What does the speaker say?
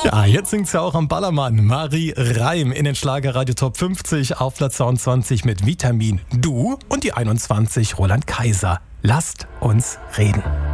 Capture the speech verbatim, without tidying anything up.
Ja, jetzt singt sie auch am Ballermann. Marie Reim in den Schlagerradio Top fünfzig auf Platz zweiundzwanzig mit Vitamin. Du und die einundzwanzig Roland Kaiser. Lasst uns reden.